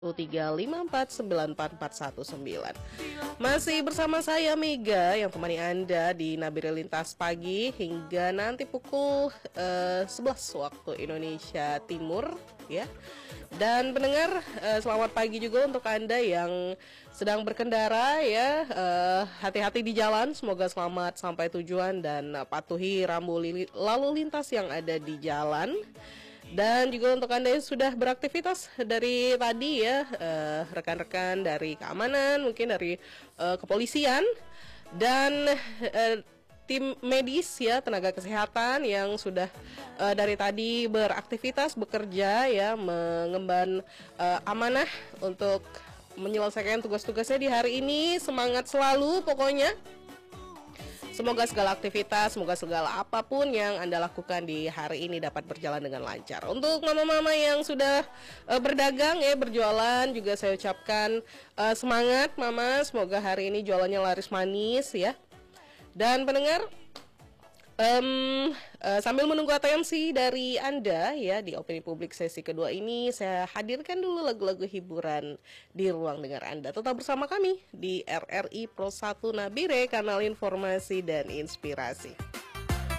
0354944119. Masih bersama saya Mega yang temani Anda di Nabire Lintas Pagi hingga nanti pukul 11 waktu Indonesia Timur ya. Dan pendengar, selamat pagi juga untuk Anda yang sedang berkendara ya. Hati-hati di jalan, semoga selamat sampai tujuan dan patuhi rambu lalu lintas yang ada di jalan. Dan juga untuk Anda yang sudah beraktivitas dari tadi ya, rekan-rekan dari keamanan, mungkin dari kepolisian dan tim medis ya, tenaga kesehatan yang sudah dari tadi beraktivitas, bekerja ya, mengemban amanah untuk menyelesaikan tugas-tugasnya di hari ini. Semangat selalu pokoknya. Semoga segala aktivitas, semoga segala apapun yang Anda lakukan di hari ini dapat berjalan dengan lancar. Untuk mama-mama yang sudah berdagang ya, berjualan, juga saya ucapkan semangat mama, semoga hari ini jualannya laris manis ya. Dan pendengar, sambil menunggu atensi dari Anda ya di Opini Publik sesi kedua ini, saya hadirkan dulu lagu-lagu hiburan di ruang dengar Anda. Tetap bersama kami di RRI Pro 1 Nabire, kanal informasi dan inspirasi.